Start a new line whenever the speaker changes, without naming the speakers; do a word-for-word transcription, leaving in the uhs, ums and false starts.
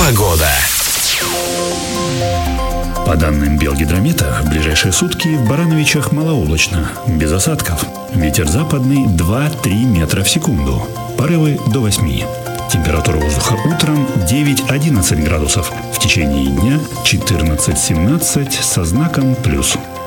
Погода.
По данным Белгидромета, в ближайшие сутки в Барановичах малооблачно, без осадков. Ветер западный два-три метра в секунду. Порывы до восьми. Температура воздуха утром девять-одиннадцать градусов. В течение дня четырнадцать-семнадцать со знаком плюс.